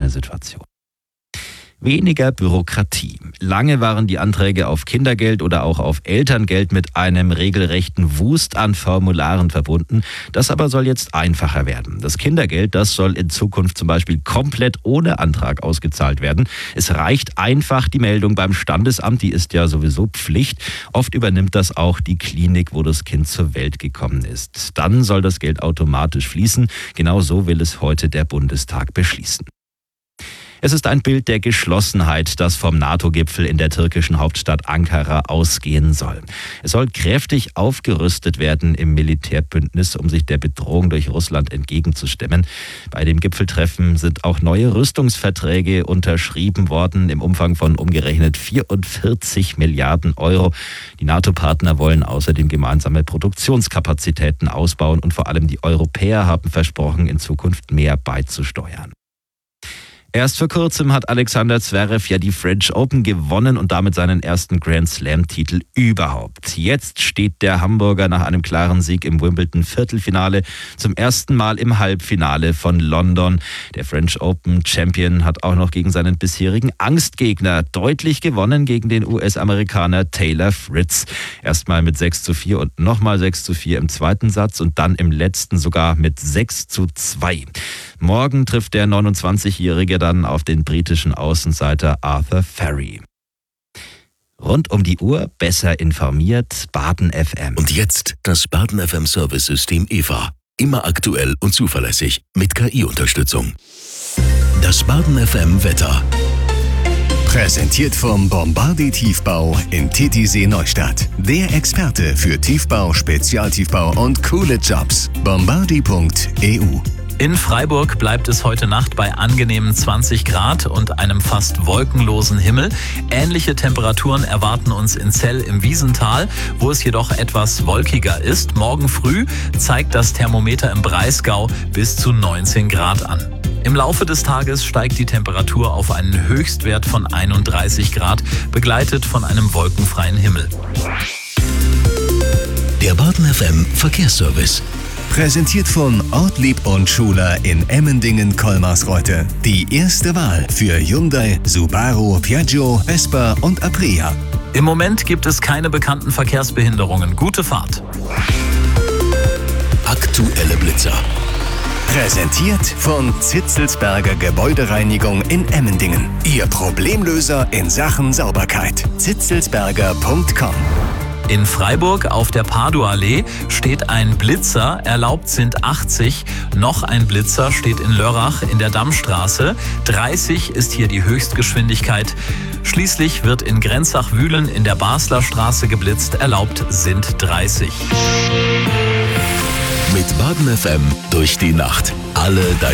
eine Situation. Weniger Bürokratie. Lange waren die Anträge auf Kindergeld oder auch auf Elterngeld mit einem regelrechten Wust an Formularen verbunden. Das aber soll jetzt einfacher werden. Das Kindergeld, das soll in Zukunft zum Beispiel komplett ohne Antrag ausgezahlt werden. Es reicht einfach die Meldung beim Standesamt, die ist ja sowieso Pflicht. Oft übernimmt das auch die Klinik, wo das Kind zur Welt gekommen ist. Dann soll das Geld automatisch fließen. Genau so will es heute der Bundestag beschließen. Es ist ein Bild der Geschlossenheit, das vom NATO-Gipfel in der türkischen Hauptstadt Ankara ausgehen soll. Es soll kräftig aufgerüstet werden im Militärbündnis, um sich der Bedrohung durch Russland entgegenzustemmen. Bei dem Gipfeltreffen sind auch neue Rüstungsverträge unterschrieben worden im Umfang von umgerechnet 44 Milliarden Euro. Die NATO-Partner wollen außerdem gemeinsame Produktionskapazitäten ausbauen und vor allem die Europäer haben versprochen, in Zukunft mehr beizusteuern. Erst vor kurzem hat Alexander Zverev ja die French Open gewonnen und damit seinen ersten Grand Slam-Titel überhaupt. Jetzt steht der Hamburger nach einem klaren Sieg im Wimbledon-Viertelfinale zum ersten Mal im Halbfinale von London. Der French Open-Champion hat auch noch gegen seinen bisherigen Angstgegner deutlich gewonnen, gegen den US-Amerikaner Taylor Fritz. Erstmal mit 6:4 und nochmal 6:4 im zweiten Satz und dann im letzten sogar mit 6:2. Morgen trifft der 29-Jährige dann auf den britischen Außenseiter Arthur Ferry. Rund um die Uhr besser informiert, Baden FM. Und jetzt das Baden FM Service-System EVA. Immer aktuell und zuverlässig mit KI-Unterstützung. Das Baden FM Wetter. Präsentiert vom Bombardier Tiefbau in Titisee Neustadt. Der Experte für Tiefbau, Spezialtiefbau und coole Jobs. Bombardier.eu. In Freiburg bleibt es heute Nacht bei angenehmen 20 Grad und einem fast wolkenlosen Himmel. Ähnliche Temperaturen erwarten uns in Zell im Wiesental, wo es jedoch etwas wolkiger ist. Morgen früh zeigt das Thermometer im Breisgau bis zu 19 Grad an. Im Laufe des Tages steigt die Temperatur auf einen Höchstwert von 31 Grad, begleitet von einem wolkenfreien Himmel. Der Baden FM Verkehrsservice. Präsentiert von Ortlieb und Schuler in Emmendingen-Kolmarsreuth. Die erste Wahl für Hyundai, Subaru, Piaggio, Vespa und Aprilia. Im Moment gibt es keine bekannten Verkehrsbehinderungen. Gute Fahrt. Aktuelle Blitzer. Präsentiert von Zitzelsberger Gebäudereinigung in Emmendingen. Ihr Problemlöser in Sachen Sauberkeit. zitzelsberger.com. In Freiburg auf der Parduallee steht ein Blitzer, erlaubt sind 80. Noch ein Blitzer steht in Lörrach in der Dammstraße. 30 ist hier die Höchstgeschwindigkeit. Schließlich wird in Grenzach-Wühlen in der Basler Straße geblitzt, erlaubt sind 30. Mit Baden FM durch die Nacht. Alle